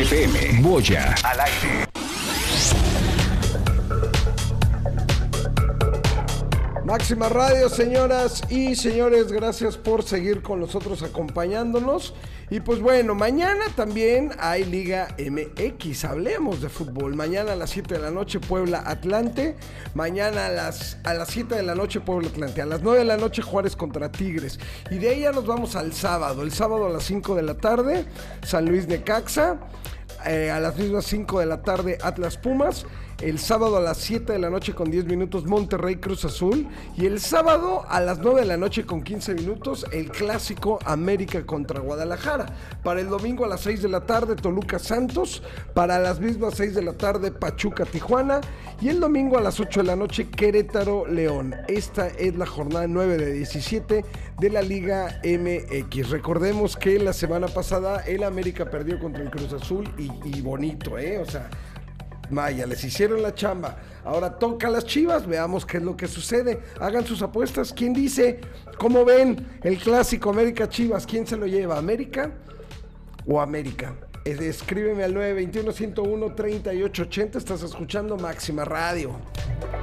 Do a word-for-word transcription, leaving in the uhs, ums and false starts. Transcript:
F M. Boya al aire. Máxima Radio, señoras y señores, gracias por seguir con nosotros acompañándonos. Y pues bueno, mañana también hay Liga M X, hablemos de fútbol. Mañana a las siete de la noche Puebla Atlante, mañana a las, a las siete de la noche Puebla Atlante, a las nueve de la noche Juárez contra Tigres. Y de ahí ya nos vamos al sábado, el sábado a las cinco de la tarde San Luis Necaxa, eh, a las mismas cinco de la tarde Atlas Pumas. El sábado a las siete de la noche con diez minutos Monterrey Cruz Azul. Y el sábado a las nueve de la noche con quince minutos el clásico América contra Guadalajara. Para el domingo a las seis de la tarde Toluca Santos. Para las mismas seis de la tarde Pachuca Tijuana. Y el domingo a las ocho de la noche Querétaro León. Esta es la jornada nueve de diecisiete de la Liga M X. Recordemos que la semana pasada el América perdió contra el Cruz Azul y, y bonito, ¿eh? O sea... Vaya, les hicieron la chamba. Ahora toca a las Chivas, veamos qué es lo que sucede. Hagan sus apuestas. ¿Quién dice? ¿Cómo ven el clásico América Chivas? ¿Quién se lo lleva? ¿América o América? Escríbeme al nueve dos uno, uno uno uno, tres ocho ocho cero. Estás escuchando Máxima Radio.